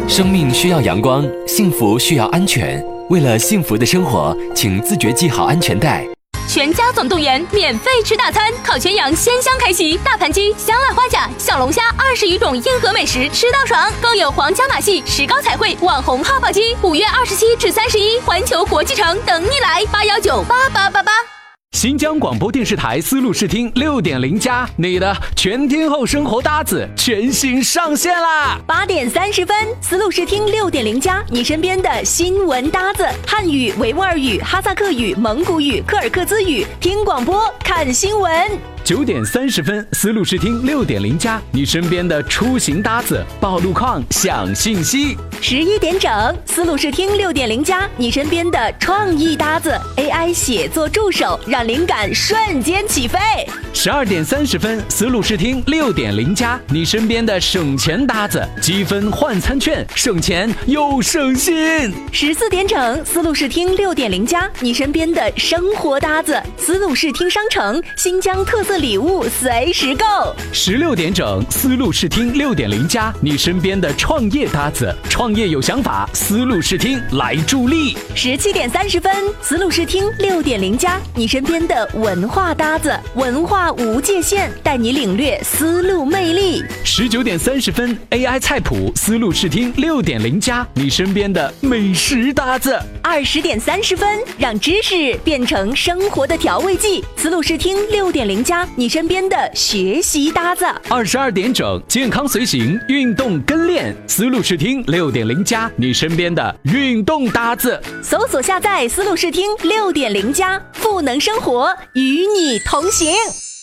生命需要阳光，幸福需要安全。为了幸福的生活，请自觉系好安全带。 全家总动员免费吃大餐，烤全羊鲜香开席，大盘鸡、香辣花甲、小龙虾20余种硬核美食吃到爽，更有皇家马戏、石膏彩绘、网红泡泡鸡，5月27至31，环球国际城等你来，8198888。 新疆广播电视台丝路视听6.0+，你的全天候生活搭子全新上线啦 ！8点30分，丝路视听6.0+，你身边的新闻搭子，汉语、维吾尔语、哈萨克语、蒙古语、柯尔克孜语，听广播看新闻。 9点30分，丝路视听6.0+，你身边的出行搭子，报路况、享信息。 11点整，丝路视听6.0+，你身边的创意搭子 ，AI 写作助手，让灵感瞬间起飞。 12点30分，丝路视听6.0+，你身边的省钱搭子，积分换餐券，省钱又省心。 14点整，丝路视听6.0+，你身边的生活搭子，丝路视听商城，新疆特色礼物随时购。 16点整，丝路视听6.0+，你身边的创业搭子，创业有想法，丝路视听来助力。 17点30分，丝路视听6.0+，你身边的文化搭子，文化无界限，带你领略丝路魅力。 19点30分 ，AI 菜谱，丝路视听6.0+，你身边的美食搭子。 20点30分，让知识变成生活的调味剂，丝路视听6.0+，你身边的学习搭子。 22点整，健康随行，运动跟练，丝路视听6.0+，你身边的运动搭子。 搜索下载丝路视听6.0+，赋能生活，与你同行。